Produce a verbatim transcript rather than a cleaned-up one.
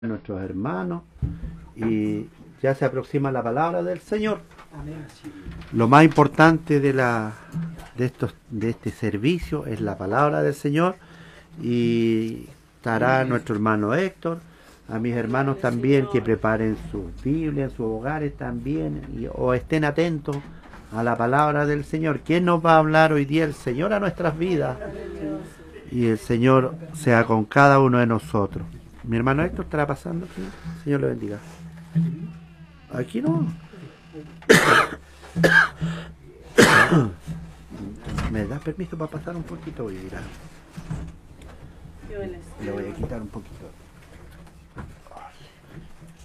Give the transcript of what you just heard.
Nuestros hermanos y ya se aproxima la palabra del Señor. Lo más importante de la de estos de este servicio es la palabra del Señor, y estará nuestro hermano Héctor, a mis hermanos también que preparen sus Biblias en sus hogares también, y, o estén atentos a la palabra del Señor. ¿Quién nos va a hablar hoy día? El Señor a nuestras vidas, y el Señor sea con cada uno de nosotros. Mi hermano Héctor estará pasando aquí. Señor le bendiga. Aquí no. ¿Me das permiso para pasar un poquito? Voy a ir a... Le voy a quitar un poquito.